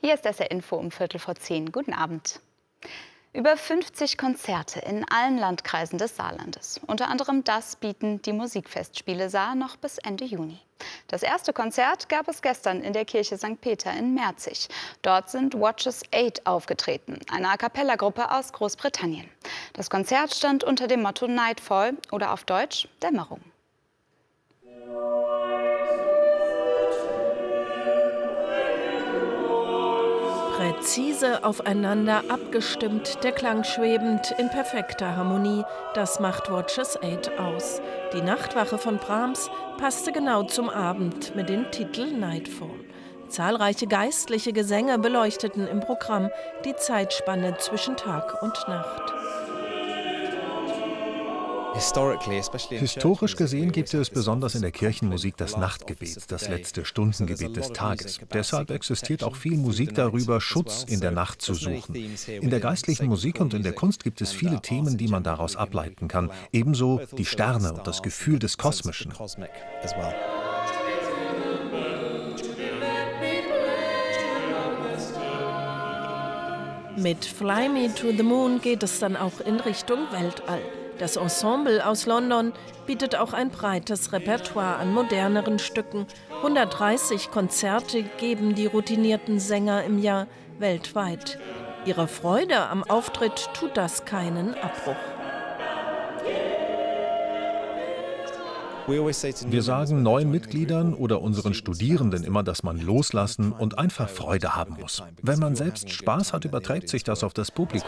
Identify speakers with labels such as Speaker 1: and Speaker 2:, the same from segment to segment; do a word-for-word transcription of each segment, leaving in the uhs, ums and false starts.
Speaker 1: Hier ist S R Info um Viertel vor zehn. Guten Abend. Über fünfzig Konzerte in allen Landkreisen des Saarlandes. Unter anderem das bieten die Musikfestspiele Saar noch bis Ende Juni. Das erste Konzert gab es gestern in der Kirche Sankt Peter in Merzig. Dort sind Watches Eight aufgetreten, eine A-cappella-Gruppe aus Großbritannien. Das Konzert stand unter dem Motto Nightfall oder auf Deutsch Dämmerung.
Speaker 2: Präzise aufeinander abgestimmt, der Klang schwebend, in perfekter Harmonie, das macht Watches Eight aus. Die Nachtwache von Brahms passte genau zum Abend mit dem Titel Nightfall. Zahlreiche geistliche Gesänge beleuchteten im Programm die Zeitspanne zwischen Tag und Nacht.
Speaker 3: Historisch gesehen gibt es besonders in der Kirchenmusik das Nachtgebet, das letzte Stundengebet des Tages. Deshalb existiert auch viel Musik darüber, Schutz in der Nacht zu suchen. In der geistlichen Musik und in der Kunst gibt es viele Themen, die man daraus ableiten kann. Ebenso die Sterne und das Gefühl des Kosmischen.
Speaker 2: Mit Fly Me to the Moon geht es dann auch in Richtung Weltall. Das Ensemble aus London bietet auch ein breites Repertoire an moderneren Stücken. hundertdreißig Konzerte geben die routinierten Sänger im Jahr weltweit. Ihrer Freude am Auftritt tut das keinen Abbruch.
Speaker 3: Wir sagen neuen Mitgliedern oder unseren Studierenden immer, dass man loslassen und einfach Freude haben muss. Wenn man selbst Spaß hat, überträgt sich das auf das Publikum.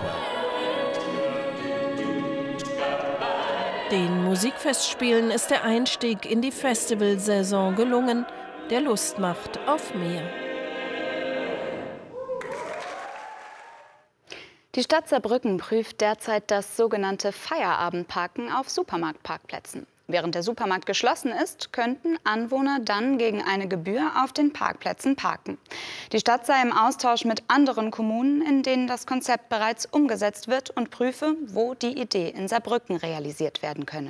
Speaker 2: Den Musikfestspielen ist der Einstieg in die Festivalsaison gelungen, der Lust macht auf mehr.
Speaker 1: Die Stadt Saarbrücken prüft derzeit das sogenannte Feierabendparken auf Supermarktparkplätzen. Während der Supermarkt geschlossen ist, könnten Anwohner dann gegen eine Gebühr auf den Parkplätzen parken. Die Stadt sei im Austausch mit anderen Kommunen, in denen das Konzept bereits umgesetzt wird, und prüfe, wo die Idee in Saarbrücken realisiert werden könne.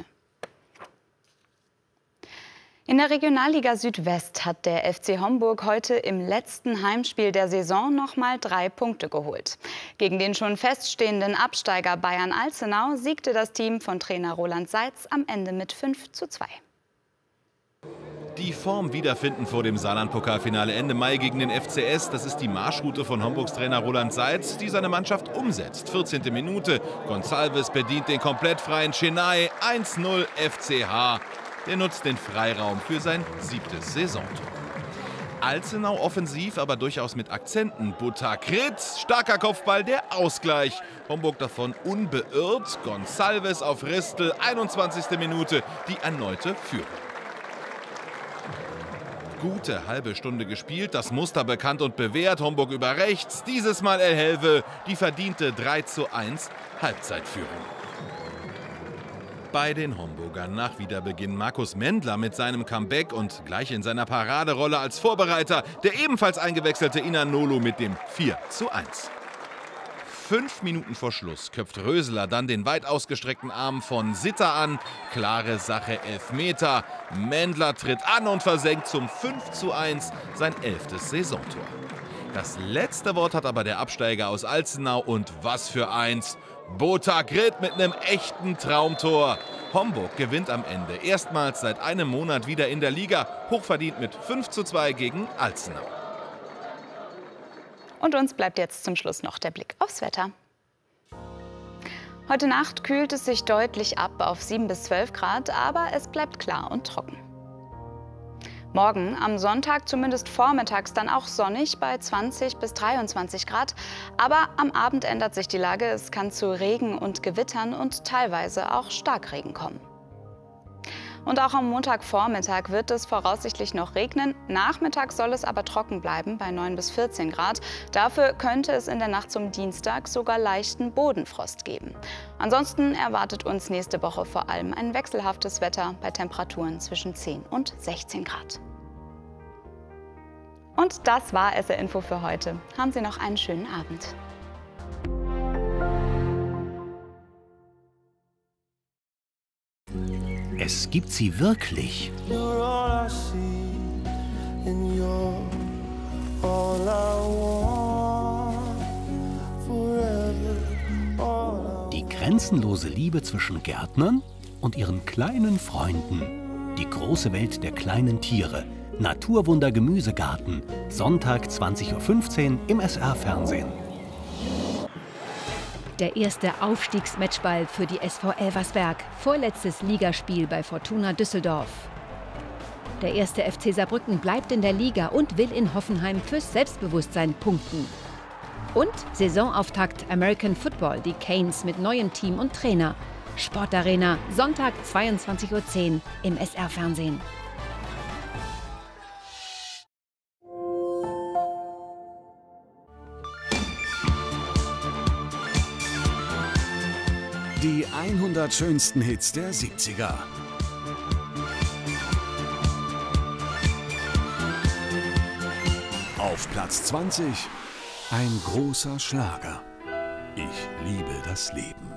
Speaker 1: In der Regionalliga Südwest hat der F C Homburg heute im letzten Heimspiel der Saison noch mal drei Punkte geholt. Gegen den schon feststehenden Absteiger Bayern Alzenau siegte das Team von Trainer Roland Seitz am Ende mit fünf zu zwei.
Speaker 4: Die Form wiederfinden vor dem Saarland-Pokalfinale Ende Mai gegen den F C S. Das ist die Marschroute von Homburgs Trainer Roland Seitz, die seine Mannschaft umsetzt. vierzehnte Minute, Gonçalves bedient den komplett freien Chenay. eins null F C H. Der nutzt den Freiraum für sein siebtes Saisontor. Alzenau offensiv, aber durchaus mit Akzenten. Botakrit, starker Kopfball, der Ausgleich. Homburg davon unbeirrt. Gonçalves auf Ristel, einundzwanzigste Minute, die erneute Führung. Gute halbe Stunde gespielt, das Muster bekannt und bewährt. Homburg über rechts, dieses Mal El Helve, die verdiente drei zu eins Halbzeitführung. Bei den Homburgern nach Wiederbeginn Markus Mendler mit seinem Comeback und gleich in seiner Paraderolle als Vorbereiter der ebenfalls eingewechselte Inanolu mit dem vier zu eins. Fünf Minuten vor Schluss köpft Röseler dann den weit ausgestreckten Arm von Sitter an. Klare Sache, Elfmeter. Mendler tritt an und versenkt zum fünf zu eins sein elftes Saisontor. Das letzte Wort hat aber der Absteiger aus Alzenau, und was für eins. Botakrit mit einem echten Traumtor. Homburg gewinnt am Ende erstmals seit einem Monat wieder in der Liga, hochverdient mit fünf zu zwei gegen Alzenau.
Speaker 1: Und uns bleibt jetzt zum Schluss noch der Blick aufs Wetter. Heute Nacht kühlt es sich deutlich ab auf sieben bis zwölf Grad, aber es bleibt klar und trocken. Morgen am Sonntag zumindest vormittags dann auch sonnig bei zwanzig bis dreiundzwanzig Grad. Aber am Abend ändert sich die Lage. Es kann zu Regen und Gewittern und teilweise auch Starkregen kommen. Und auch am Montagvormittag wird es voraussichtlich noch regnen. Nachmittags soll es aber trocken bleiben bei neun bis vierzehn Grad. Dafür könnte es in der Nacht zum Dienstag sogar leichten Bodenfrost geben. Ansonsten erwartet uns nächste Woche vor allem ein wechselhaftes Wetter bei Temperaturen zwischen zehn und sechzehn Grad. Und das war S R Info für heute. Haben Sie noch einen schönen Abend.
Speaker 5: Es gibt sie wirklich.
Speaker 6: You're all I see, and you're all I want.
Speaker 5: grenzenlose Liebe zwischen Gärtnern und ihren kleinen Freunden. Die große Welt der kleinen Tiere. Naturwunder Gemüsegarten. Sonntag zwanzig Uhr fünfzehn im S R-Fernsehen.
Speaker 6: Der erste Aufstiegsmatchball für die S V Elversberg. Vorletztes Ligaspiel bei Fortuna Düsseldorf. Der erste F C Saarbrücken bleibt in der Liga und will in Hoffenheim fürs Selbstbewusstsein punkten. Und Saisonauftakt American Football, die Canes mit neuem Team und Trainer. Sportarena, Sonntag zweiundzwanzig Uhr zehn im S R-Fernsehen.
Speaker 7: Die hundert schönsten Hits der siebziger. Auf Platz zwanzig ein großer Schlager. Ich liebe das Leben.